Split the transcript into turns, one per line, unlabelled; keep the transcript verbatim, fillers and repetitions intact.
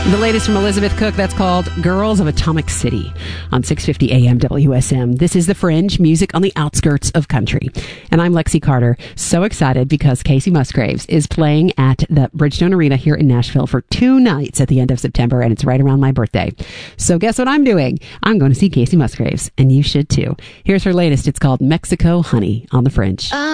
The latest from Elizabeth Cook, that's called Girls of Atomic City on six fifty A M W S M. This is The Fringe, music on the outskirts of country. And I'm Lexi Carter, so excited because Kacey Musgraves is playing at the Bridgestone Arena here in Nashville for two nights at the end of September, and it's right around my birthday. So guess what I'm doing? I'm going to see Kacey Musgraves, and you should too. Here's her latest. It's called Mexico Honey on The Fringe. Uh-